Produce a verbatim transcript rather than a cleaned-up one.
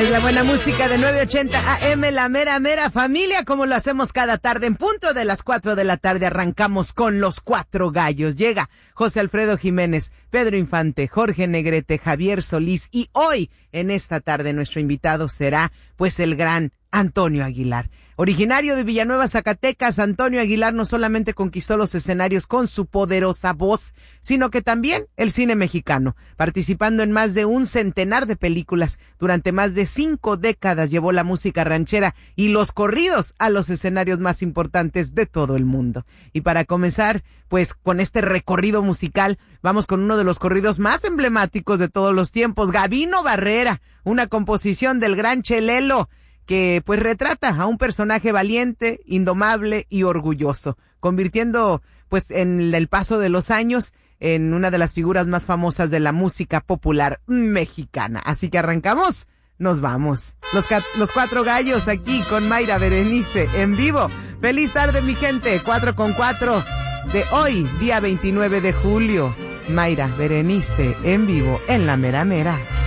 Es la buena música de nueve ochenta A M, la mera mera familia, como lo hacemos cada tarde en punto de las cuatro de la tarde. Arrancamos con los cuatro gallos. Llega José Alfredo Jiménez, Pedro Infante, Jorge Negrete, Javier Solís, y hoy en esta tarde nuestro invitado será pues el gran Antonio Aguilar. Originario de Villanueva, Zacatecas, Antonio Aguilar no solamente conquistó los escenarios con su poderosa voz, sino que también el cine mexicano, participando en más de un centenar de películas. Durante más de cinco décadas llevó la música ranchera y los corridos a los escenarios más importantes de todo el mundo. Y para comenzar, pues con este recorrido musical, vamos con uno de los corridos más emblemáticos de todos los tiempos, Gabino Barrera, una composición del gran Chelelo, que pues retrata a un personaje valiente, indomable y orgulloso, convirtiendo pues en el paso de los años en una de las figuras más famosas de la música popular mexicana. Así que arrancamos, nos vamos. Los, los cuatro gallos aquí con Mayra Berenice en vivo. Feliz tarde, mi gente, cuatro con cuatro de hoy, día veintinueve de julio. Mayra Berenice en vivo en la mera mera.